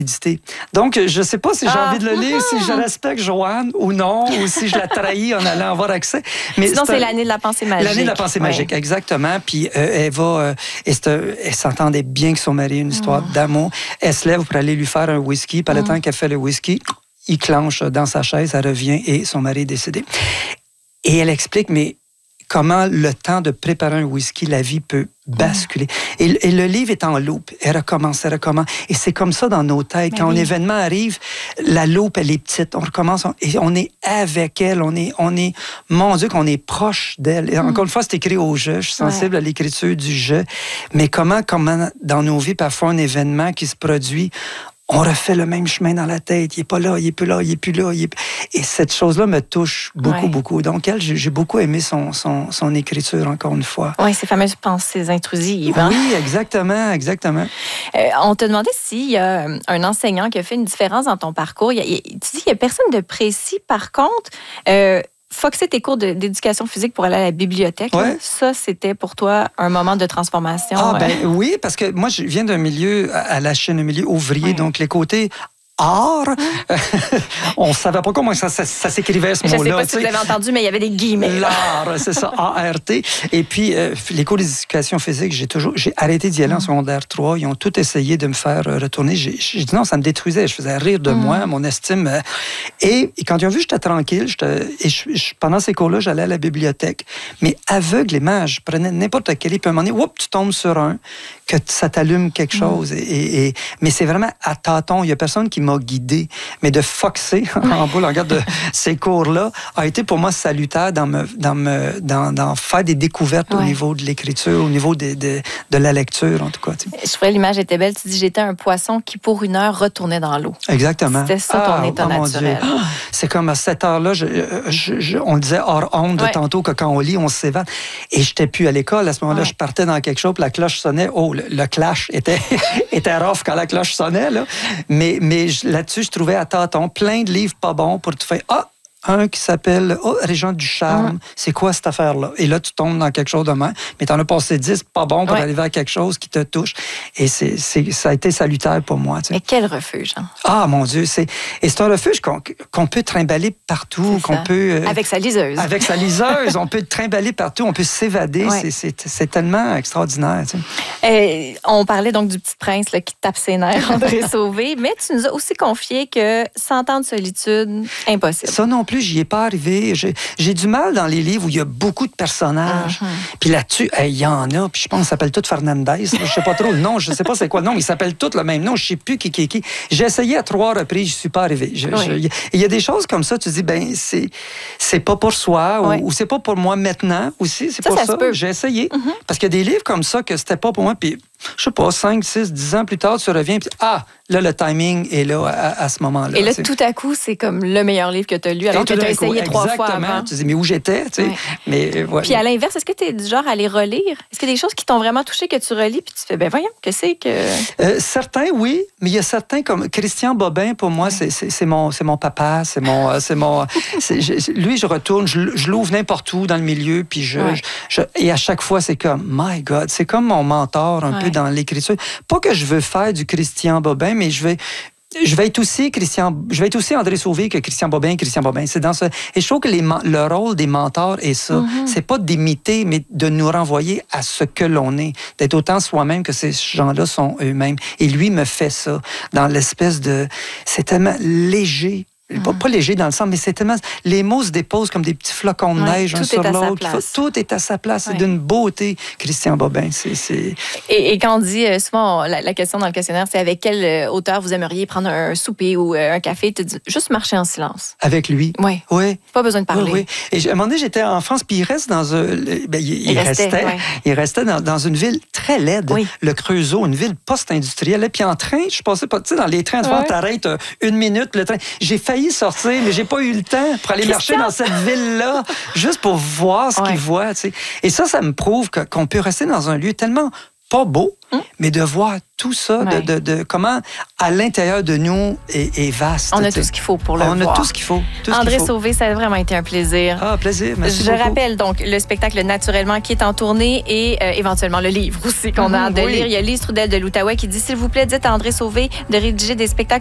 Donc, je ne sais pas si j'ai envie de le lire, si je respecte Joanne ou non, ou si je la trahis en allant avoir accès. Mais sinon, c'est l'année de la pensée magique. L'année de la pensée magique, exactement. Puis elle va... elle s'entendait bien avec son mari, une histoire d'amour. Elle se lève pour aller lui faire un whisky. Par le temps qu'elle fait le whisky, il clenche dans sa chaise, elle revient et son mari est décédé. Et elle explique, mais comment le temps de préparer un whisky, la vie peut basculer. Et le livre est en loupe. Elle recommence. Et c'est comme ça dans nos têtes. Quand un événement arrive, la loupe, elle est petite. On recommence et on est avec elle. On est mon Dieu, qu'on est proche d'elle. Et encore une fois, c'est écrit au jeu. Je suis sensible à l'écriture du jeu. Mais comment dans nos vies, parfois, un événement qui se produit, on refait le même chemin dans la tête. Il n'est pas là, il n'est plus là, il n'est plus là. Et cette chose-là me touche beaucoup. Donc, j'ai beaucoup aimé son écriture, encore une fois. Oui, ces fameuses pensées intrusives. Hein? Oui, exactement. On te demandait s'il y a un enseignant qui a fait une différence dans ton parcours. Tu dis qu'il n'y a personne de précis. Par contre, foxer tes cours d'éducation physique pour aller à la bibliothèque, ça, c'était pour toi un moment de transformation. Oui, parce que moi, je viens d'un milieu, à la Chine, un milieu ouvrier, donc les côtés art, on ne savait pas comment ça s'écrivait, ce mot-là. Je ne sais pas si vous l'avez entendu, mais il y avait des guillemets. L'art, c'est ça, A-R-T. Et puis, les cours d'éducation physique, j'ai arrêté d'y aller en secondaire 3. Ils ont tout essayé de me faire retourner. J'ai dit non, ça me détruisait. Je faisais rire de moi, mon estime. Et quand ils ont vu que j'étais tranquille, pendant ces cours-là, j'allais à la bibliothèque. Mais aveuglément, je prenais n'importe quel livre. Puis à un moment donné, tu tombes sur un, que ça t'allume quelque chose. Mais c'est vraiment à tâtons. Il n'y a personne qui m'a guidé. Mais de foxer en boule, en regard de ces cours-là, a été pour moi salutaire dans faire des découvertes au niveau de l'écriture, au niveau de la lecture, en tout cas. Je trouvais l'image était belle. Tu dis, j'étais un poisson qui, pour 1 heure, retournait dans l'eau. Exactement. C'était ça ton état naturel. C'est comme à cette heure-là, on le disait hors honte de tantôt, que quand on lit, on s'évade. Et je n'étais plus à l'école. À ce moment-là, je partais dans quelque chose, puis la cloche sonnait. Oh, le clash était rough quand la cloche sonnait, là. Mais là-dessus, je trouvais à tâtons plein de livres pas bons pour te faire un qui s'appelle Régent du charme. C'est quoi cette affaire-là? Et là, tu tombes dans quelque chose de même. Mais tu en as passé 10 pas bons pour arriver à quelque chose qui te touche. Et ça a été salutaire pour moi. Tu sais. Mais quel refuge, hein? Ah, mon Dieu! C'est un refuge qu'on peut trimballer partout. Qu'on peut, avec sa liseuse. Avec sa liseuse. On peut trimballer partout. On peut s'évader. C'est tellement extraordinaire. Tu sais. On parlait donc du Petit Prince là, qui tape ses nerfs, André Sauvé. Mais tu nous as aussi confié que 100 ans de solitude, impossible. Ça non plus, j'y ai pas arrivé. J'ai du mal dans les livres où il y a beaucoup de personnages. Puis là-dessus, il y en a. Puis je pense qu'ils s'appellent tous Fernandez. Je sais pas trop le nom. Je sais pas c'est quoi le nom. Ils s'appellent tous le même nom. Je sais plus qui. J'ai essayé à 3 reprises. Je suis pas arrivé. Il y a des choses comme ça. Tu dis, c'est pas pour soi ou c'est pas pour moi maintenant aussi. C'est pour ça. J'ai essayé. Parce qu'il y a des livres comme ça que c'était pas pour moi. Puis je sais pas, 5, 6, 10 ans plus tard, tu reviens, puis là, le timing est là à ce moment-là. Et là, tout à coup, c'est comme le meilleur livre que tu as lu, alors que tu as essayé 3 fois avant. Tu dis, mais où j'étais, tu sais. Mais, Puis à l'inverse, est-ce que tu es du genre à les relire? Est-ce qu'il y a des choses qui t'ont vraiment touché que tu relis, puis tu fais, voyons, que c'est que... Certains, oui, mais il y a certains, comme Christian Bobin, pour moi, c'est mon papa, lui, je retourne, je l'ouvre n'importe où dans le milieu, puis et à chaque fois, c'est comme, my God, c'est comme mon mentor un peu dans l'écriture. Pas que je veux faire du Christian Bobin, mais je vais être aussi André Sauvé que Christian Bobin. C'est dans ce. Et je trouve que le rôle des mentors est ça. C'est pas d'imiter, mais de nous renvoyer à ce que l'on est, d'être autant soi-même que ces gens-là sont eux-mêmes. Et lui me fait ça dans l'espèce de. C'est tellement léger. Pas léger dans le sens, mais c'est tellement... Les mots se déposent comme des petits flocons de neige un sur l'autre. Tout est à sa place. C'est d'une beauté, Christian Bobin. Et quand on dit souvent, la question dans le questionnaire, c'est avec quel auteur vous aimeriez prendre un souper ou un café? Tu dis juste marcher en silence. Avec lui? Oui. Pas besoin de parler. Oui. Et à un moment donné, j'étais en France, puis il reste dans un... Il restait dans une ville très laide, le Creusot, une ville post-industrielle. Puis en train, je passais pas, tu sais, dans les trains, t'arrêtes 1 minute, le train. J'ai failli sortir, mais j'ai pas eu le temps pour aller marcher dans cette ville-là, juste pour voir ce qu'il voit. Tu sais. Et ça me prouve qu'on peut rester dans un lieu tellement pas beau, mais de voir tout ça, de comment à l'intérieur de nous est vaste. On a tout ce qu'il faut pour le voir. On a tout ce qu'il faut. André Sauvé, ça a vraiment été un plaisir. Ah, plaisir, merci beaucoup. Je rappelle donc le spectacle Naturellement qui est en tournée et éventuellement le livre aussi qu'on a hâte de lire. Il y a Lise Trudel de l'Outaouais qui dit, s'il vous plaît, dites à André Sauvé de rédiger des spectacles